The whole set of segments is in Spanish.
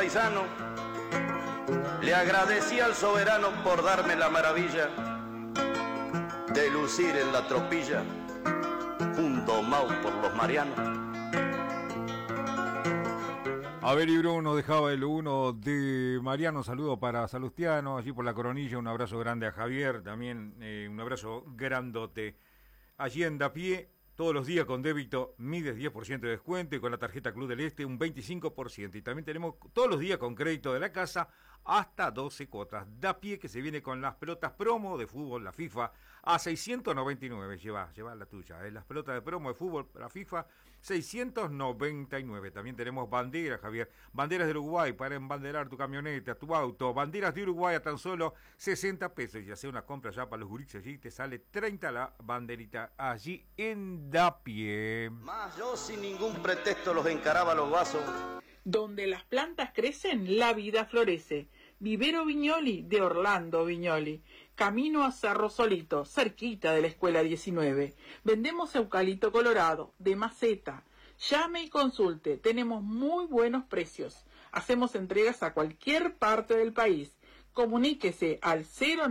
paisano, le agradecí al soberano por darme la maravilla de lucir en la tropilla un domao por los marianos. Abel y Bruno dejaba el uno de Mariano, saludo para Salustiano, allí por la Coronilla, un abrazo grande a Javier, también un abrazo grandote. Allí en Dapié, todos los días con débito Mides 10% de descuento y con la tarjeta Club del Este un 25%. Y también tenemos todos los días con crédito de la casa hasta 12 cuotas. Dapié, que se viene con las pelotas promo de fútbol, la FIFA, a 699. Lleva la tuya. Las pelotas de promo de fútbol, la FIFA, 699. También tenemos banderas, Javier. Banderas de Uruguay para embanderar tu camioneta, tu auto. Banderas de Uruguay a tan solo 60 pesos. Y hacer una compra ya para los gurises allí, te sale 30 la banderita allí en Dapié. Más yo sin ningún pretexto los encaraba a los vasos. Donde las plantas crecen, la vida florece. Vivero Viñoli de Orlando Viñoli. Camino a Cerro Solito, cerquita de la Escuela 19. Vendemos eucalipto colorado, de maceta. Llame y consulte, tenemos muy buenos precios. Hacemos entregas a cualquier parte del país. Comuníquese al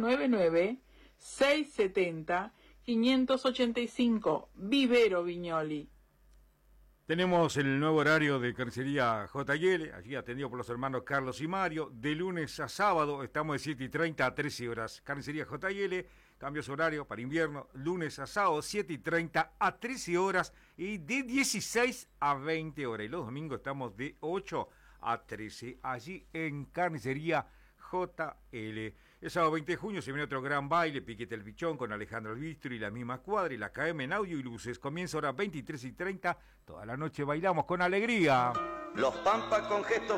099-670-585. Vivero Viñoli. Tenemos el nuevo horario de Carnicería J&L, allí atendido por los hermanos Carlos y Mario, de lunes a sábado, estamos de 7:30 a 13 horas. Carnicería J&L, cambio su horario para invierno, lunes a sábado, 7:30 a 13 horas y de 16 a 20 horas. Y los domingos estamos de 8 a 13, allí en Carnicería J&L. El sábado 20 de junio se viene otro gran baile, Piquete el Bichón con Alejandro Albistro y la misma cuadra y la KM en audio y luces. Comienza ahora 23:30, toda la noche bailamos con alegría. Los Pampas con gestos.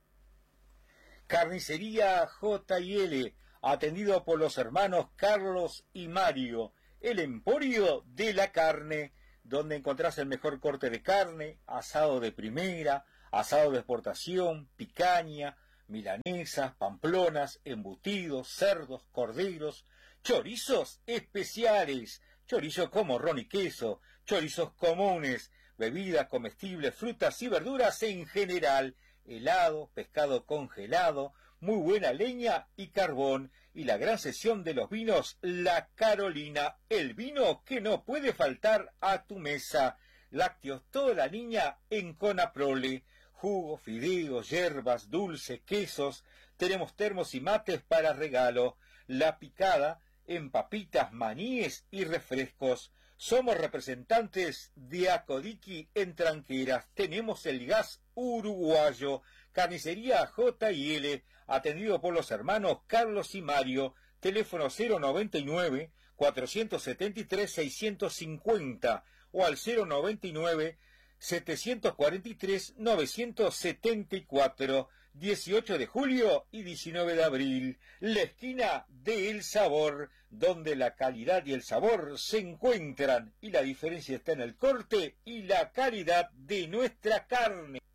Carnicería J&L, atendido por los hermanos Carlos y Mario, el emporio de la carne, donde encontrás el mejor corte de carne, asado de primera, asado de exportación, picaña, milanesas, pamplonas, embutidos, cerdos, corderos, chorizos especiales, chorizo como ron y queso, chorizos comunes, bebidas comestibles, frutas y verduras en general, helado, pescado congelado, muy buena leña y carbón, y la gran sesión de los vinos La Carolina, el vino que no puede faltar a tu mesa. Lácteos toda la línea en Conaprole, jugo, fideos, hierbas, dulces, quesos, tenemos termos y mates para regalo, La Picada en papitas, maníes y refrescos. Somos representantes de Acodiqui en Tranqueras, tenemos el gas uruguayo. Carnicería J&L, atendido por los hermanos Carlos y Mario, teléfono 099-473-650 o al 099-743-974, 18 de julio y 19 de abril, la esquina de El Sabor, donde la calidad y el sabor se encuentran y la diferencia está en el corte y la calidad de nuestra carne.